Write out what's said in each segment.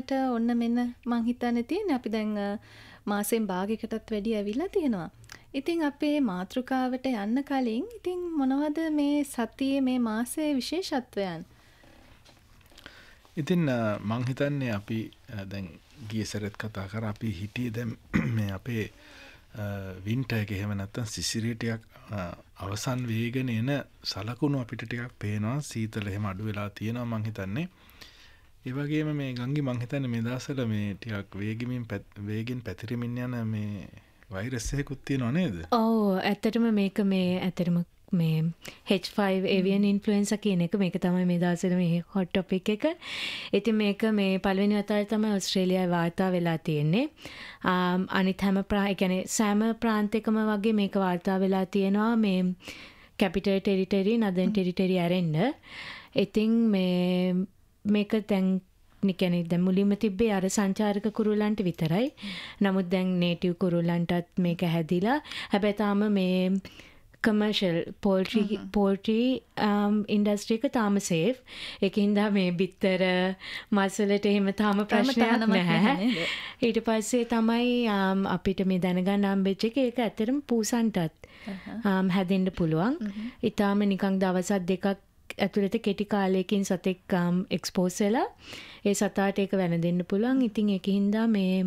අපිට ඔන්න මෙන්න මං හිතන්නේ තියෙන්නේ අපි දැන් මාසෙන් භාගයකටත් වැඩි ඇවිල්ලා තියෙනවා. ඉතින් අපේ මාතෘකාවට යන්න කලින් ඉතින් මොනවද මේ සතියේ මේ මාසයේ විශේෂත්වයන්? ඉතින් මං හිතන්නේ අපි දැන් ගිය සැරේත් කතා කරා අපි හිටියේ දැන් මේ අපේ වින්ටර් එක එහෙම නැත්නම් සිසිරේ ටිකක් අවසන් වේගන එන සලකුණු අපිට ටිකක් පේනවා සීතල එහෙම අඩු වෙලා තියෙනවා මං හිතන්නේ ඒ වගේම මේ ගංගි මං හිතන්නේ මේ දවස්වල මේ ටිකක් වේගෙන් පැතිරෙමින් යන මේ වෛරස් එකකුත් තියෙනව නේද? ඔව් ඇත්තටම මේක මේ ඇත්තටම මේ H5 avian influenza කියන එක මේක තමයි මේ දවස්වල මේ hot topic එක. ඉතින් මේක මේ පළවෙනි වතාවට තමයි ඕස්ට්‍රේලියාවේ වාර්තා වෙලා තියෙන්නේ. අනිත් හැම සෑම ප්‍රාන්තයකම වගේ මේක වාර්තා වෙලා තියෙනවා මේ capital territory northern territory ඇරෙන්න. ඉතින් මේක දැන් නිකනේ දැන් මුලින්ම තිබ්බේ අර සංචාරක කුරුල්ලන්ට විතරයි. නමුත් දැන් native කුරුල්ලන්ටත් මේක හැදිලා. හැබැයි තාම මේ commercial poultry industry එක තාම safe. ඒකින්ද මේ බිත්තර මසලට එහෙම තාම ප්‍රශ්නයක් නැහැ. ඊට පස්සේ තමයි අපිට මේ දැනගන්න හම්බෙච්ච එක ඒක ඇත්තටම පූසන්ටත් හැදෙන්න පුළුවන්. ඊටාම නිකන් දවස් දෙකක් ඇතුළත කෙටි කාලයකින් සතෙක් එක්ස්පෝස් වෙලා ඒ සතාට ඒක වැළඳෙන්න පුළුවන්. ඉතින් ඒකින්ද මේ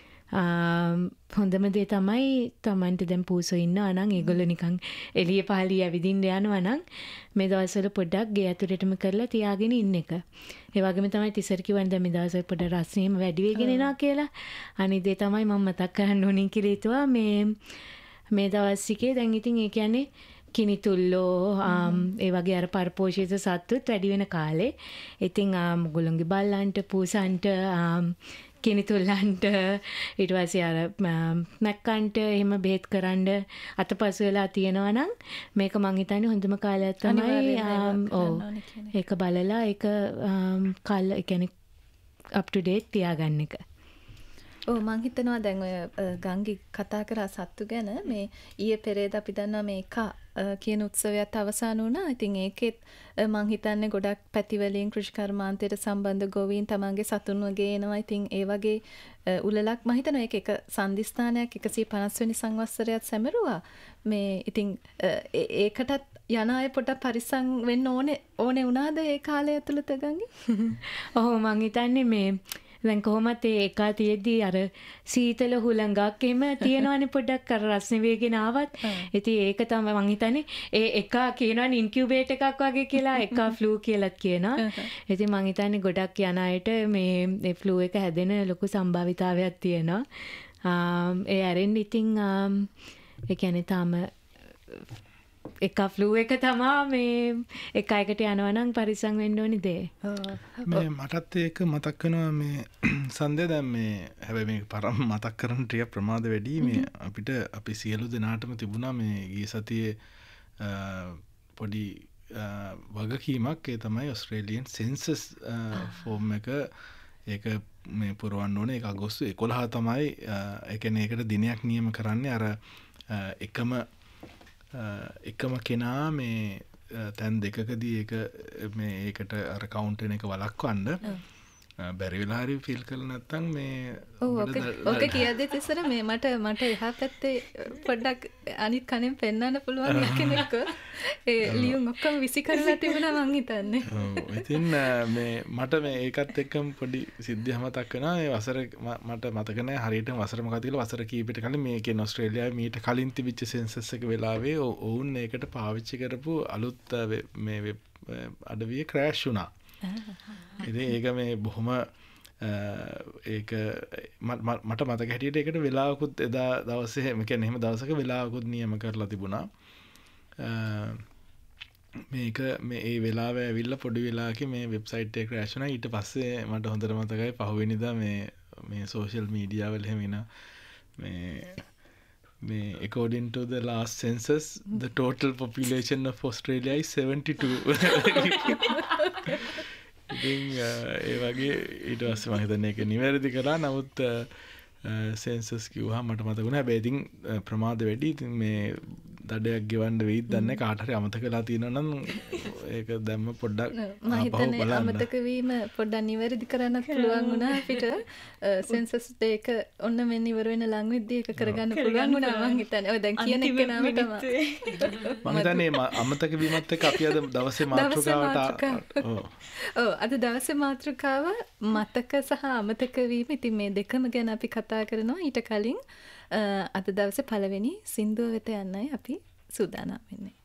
හොඳම දේ තමයි Tamanට දැන් පූසෝ ඉන්නවා නම් ඒගොල්ලෝ නිකන් එළිය පහළිය ඇවිදින්න යනවා නම් මේ දවස්වල පොඩ්ඩක් ගේ ඇතුළටම කරලා තියාගෙන ඉන්න එක. ඒ වගේම තමයි තිසර කිව්වනේ දැන් මේ දවස්වල පොඩ රස්නේම වැඩි වෙගෙන එනවා කියලා. අනිත් දේ තමයි මම මතක් කරන්න ඕනේ කියලා හිතුවා මේ දවස් ටිකේ දැන් ඉතින් ඒ කියන්නේ කිනිතුල්ලෝ ඒ වගේ අර පරපෝෂිත සත්තුත් වැඩි වෙන කාලේ. ඉතින් මුගලන්ගේ බල්ලන්ට පූසන්ට කිනිතුල්ලන්ට ඊට පස්සේ අර මැක්කන්ට එහෙම බෙහෙත් කරන්න අතපසු වෙලා තියෙනවා නම් මේක මං හිතන්නේ හොඳම කාලයක් තමයි. ඒක බලලා ඒක කාල ඒ කියන්නේ up to date තියාගන්න එක. ඔව් මං හිතනවා දැන් ඔය ගංගි කතා කරා සත්තු ගැන මේ ඊයේ පෙරේද අපි දන්නවා මේ කියන උත්සවයත් අවසන් වුණා. ඉතින් ඒකෙත් මං හිතන්නේ ගොඩක් පැතිවලින් කෘෂිකර්මාන්තයට සම්බන්ධ ගොවීන් තමන්ගේ සතුන් වගේ එනවා. ඉතින් ඒ වගේ උලලක් මං හිතනවා ඒක එක සම්දිස්ථානයක් 150 වෙනි සංවත්සරයත් සැමරුවා. මේ ඉතින් ඒකටත් යන අය පොඩක් පරිස්සම් වෙන්න ඕනේ වුණාද ඒ කාලය ඇතුළත ගංගි? ඔව් මං හිතන්නේ මේ දැන් කොහොමත් ඒ එකා තියෙද්දි අර සීතල හුලඟක් එහෙම තියෙනවනේ පොඩ්ඩක් අර රස්නේ වේගෙන ආවත්. ඉතින් ඒක තමයි මං හිතන්නේ ඒ එකා කියනවනේ ඉන්කියුබේටර් එකක් වගේ කියලා එකා ෆ්ලූ කියලාත් කියනවා. ඉතින් මං හිතන්නේ ගොඩක් යන අයට මේ ෆ්ලූ එක හැදෙන ලොකු සම්භාවිතාවයක් තියෙනවා. ඒ ඇරෙන්න ඉතින් ඒ කියන්නේ තාම එක ෆ්ලූ එක තමා මේ එක එකට යනවා නම් පරිස්සම් වෙන්න ඕනේ දේ. මේ මටත් ඒක මතක් වෙනවා මේ සන්දේ දැන් මේ හැබැයි මේක පරම මතක් කරන ටික ප්‍රමාද වැඩි මේ අපිට අපි සියලු දෙනාටම තිබුණා මේ ගිය සතියේ පොඩි වගකීමක් ඒ තමයි ඔස්ට්‍රේලියන් සෙන්සස් ෆෝම් එක ඒක මේ පුරවන්න ඕනේ. ඒක අගෝස්තු 11 තමයි ඒ කියන්නේ ඒකට දිනයක් නියම කරන්නේ අර එකම කෙනා මේ තැන් දෙකකදී ඒක මේ ඒකට අර කවුන්ට් එක වළක්වන්න බැරි වෙලා හරි ෆීල් කරලා නැත්නම් මේ ඔක කියද්දිත් ඉස්සර මේ මට එහා පැත්තේ පොඩ්ඩක් අනිත් කනෙන් පෙන්වන්න පුළුවන් කෙනෙක් ඒ ලියුම් ඔක්කොම විසි කරලා තිබුණා මං හිතන්නේ. ඔව් ඉතින් මේ මට මේ ඒකත් එක්කම පොඩි සිද්ධියක් මතක් වෙනවා. ඒ වසර මට මතක නැහැ හරියටම වසර මොකක්ද කියලා. වසර කීපයකට කලින් මේකේ ඕස්ට්‍රේලියාවේ මීට කලින් තිබිච්ච සෙන්සස් එක වෙලාවේ ඔවුන් ඒකට පාවිච්චි කරපු අලුත් මේ අඩවිය ක්‍රෑෂ් වුණා. ඉතින් ඒක මේ බොහොම ඒක මට මතක හැටියට ඒකට වෙලාවකුත් එදා දවසේ මේ කියන්නේ එහෙම දවසක වෙලාවකුත් නියම කරලා තිබුණා. මේක මේ ඒ වෙලාව ඇවිල්ලා පොඩි වෙලාවක මේ වෙබ්සයිට් එක ක්‍රෑෂ් වුණා. ඊට පස්සේ මට හොඳට මතකයි පහුවෙනිදා මේ සෝෂල් මීඩියා වල එහෙම එන මේ according to the last census the total population of Australia is 72. ඉතින් ඒ වගේ ඊට පස්සේ මම හිතන්නේ ඒක නිවැරදි කරා. නමුත් සෙන්සස් කිව්වහම මට මතක වුණා හැබැයි ඉතින් ප්‍රමාද වැඩි. ඉතින් මේ දඩයක් ගෙවන්න වෙයිද දන්නේ කාට හරි අමතක වෙලා තියෙනවා නම් ඒක දැම්ම පොඩ්ඩක් මම හිතන්නේ අමතක වීම පොඩ්ඩක් නිවැරදි කරන්නත් පුළුවන් වුණා අපිට සෙන්සස් එක ඔන්න මෙන්න ඉවර වෙන ලඟ වෙද්දී ඒක කරගන්න පුළුවන් වුණා මම හිතන්නේ. ඔය දැන් කියන එක නම තමයි. මම හිතන්නේ අමතක වීමත් එක්ක අපි අද දවසේ මාතෘකාවට ඔව් අද දවසේ මාතෘකාව මතක සහ අමතක වීම. ඉතින් මේ දෙකම ගැන අපි කතා කරනවා. ඊට කලින් අද දවසේ පළවෙනි සින්දුව වෙත යන්නයි අපි සූදානම් වෙන්නේ.